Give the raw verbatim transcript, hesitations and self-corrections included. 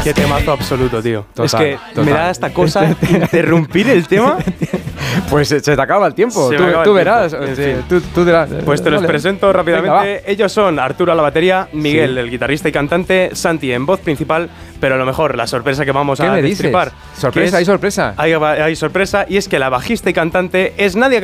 Qué temazo absoluto, tío. Total, es que total. me da esta cosa interrumpir el tema. Pues se te acaba el tiempo. Se Tú, me acaba tú el verás. tiempo, en Sí, fin. tú, tú dirás. Pues te los Vale. presento rápidamente. Venga, Ellos son Arturo a la batería, Miguel, Sí. el guitarrista y cantante, Santi en voz principal, pero a lo mejor la sorpresa que vamos ¿Qué a me dices? destripar. Sorpresa, que es- hay sorpresa. Hay, hay sorpresa, y es que la bajista y cantante es Nadia